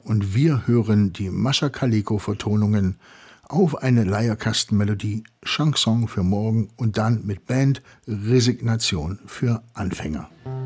und wir hören die Mascha Kaleko-Vertonungen auf eine Leierkastenmelodie Chanson für morgen und dann mit Band Resignation für Anfänger.